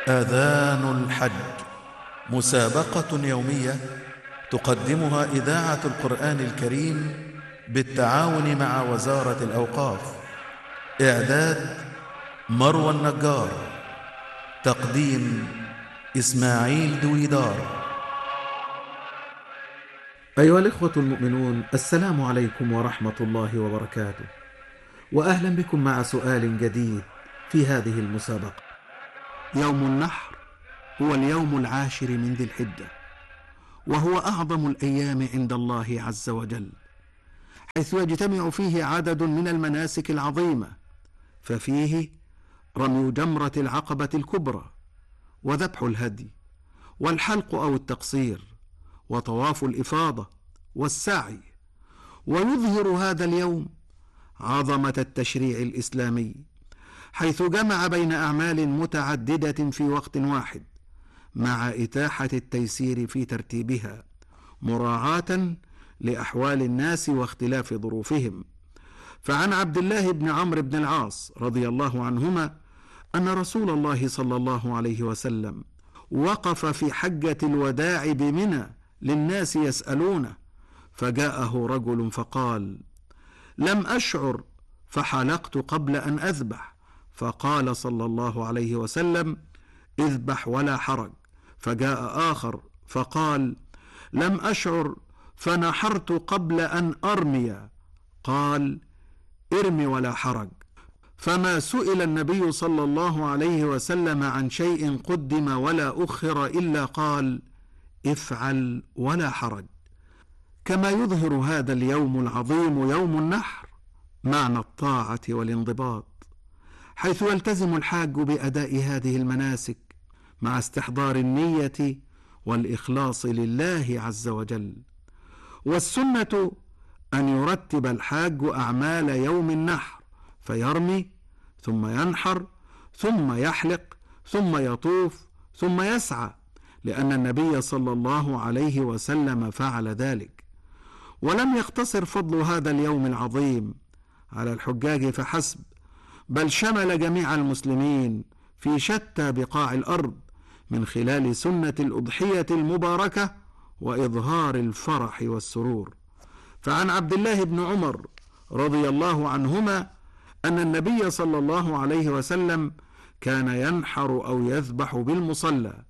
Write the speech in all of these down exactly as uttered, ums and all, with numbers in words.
آذان الحج، مسابقة يومية تقدمها إذاعة القرآن الكريم بالتعاون مع وزارة الأوقاف. إعداد مروى النجار، تقديم إسماعيل دويدار. أيها الإخوة المؤمنون، السلام عليكم ورحمة الله وبركاته، وأهلا بكم مع سؤال جديد في هذه المسابقة. يوم النحر هو اليوم العاشر من ذي الحجة، وهو أعظم الأيام عند الله عز وجل، حيث يجتمع فيه عدد من المناسك العظيمة، ففيه رمي جمرة العقبة الكبرى، وذبح الهدي، والحلق أو التقصير، وطواف الإفاضة، والسعي. ويظهر هذا اليوم عظمة التشريع الإسلامي، حيث جمع بين أعمال متعددة في وقت واحد، مع إتاحة التيسير في ترتيبها مراعاة لأحوال الناس واختلاف ظروفهم. فعن عبد الله بن عمرو بن العاص رضي الله عنهما أن رسول الله صلى الله عليه وسلم وقف في حجة الوداع بمنى للناس يسألونه، فجاءه رجل فقال: لم أشعر فحلقت قبل أن أذبح، فقال صلى الله عليه وسلم: اذبح ولا حرج. فجاء آخر فقال: لم أشعر فنحرت قبل أن أرمي، قال: ارمي ولا حرج. فما سئل النبي صلى الله عليه وسلم عن شيء قدم ولا أخر إلا قال: افعل ولا حرج. كما يظهر هذا اليوم العظيم يوم النحر معنى الطاعة والانضباط، حيث يلتزم الحاج بأداء هذه المناسك مع استحضار النية والإخلاص لله عز وجل. والسنة أن يرتب الحاج أعمال يوم النحر، فيرمي ثم ينحر ثم يحلق ثم يطوف ثم يسعى، لأن النبي صلى الله عليه وسلم فعل ذلك. ولم يقتصر فضل هذا اليوم العظيم على الحجاج فحسب، بل شمل جميع المسلمين في شتى بقاع الأرض، من خلال سنة الأضحية المباركة وإظهار الفرح والسرور. فعن عبد الله بن عمر رضي الله عنهما أن النبي صلى الله عليه وسلم كان ينحر أو يذبح بالمصلى،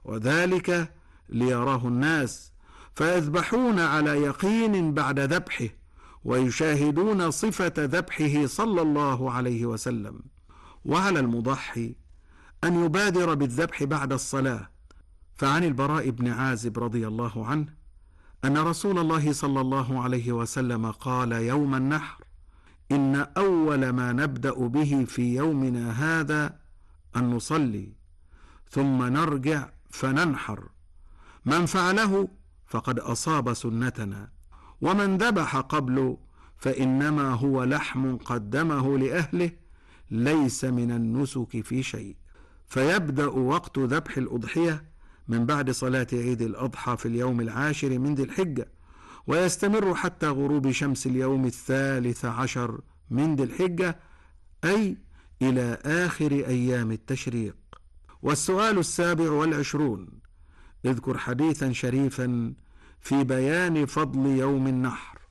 وذلك ليراه الناس، فيذبحون على يقين بعد ذبحه، ويشاهدون صفة ذبحه صلى الله عليه وسلم. وعلى المضحي أن يبادر بالذبح بعد الصلاة. فعن البراء بن عازب رضي الله عنه أن رسول الله صلى الله عليه وسلم قال يوم النحر: إن أول ما نبدأ به في يومنا هذا أن نصلي، ثم نرجع فننحر. من فعله فقد أصاب سنتنا، ومن ذبح قبل فإنما هو لحم قدمه لأهله، ليس من النسك في شيء. فيبدأ وقت ذبح الأضحية من بعد صلاة عيد الأضحى في اليوم العاشر من ذي الحجة، ويستمر حتى غروب شمس اليوم الثالث عشر من ذي الحجة، أي إلى آخر أيام التشريق. والسؤال السابع والعشرون: اذكر حديثا شريفا في بيان فضل يوم النحر.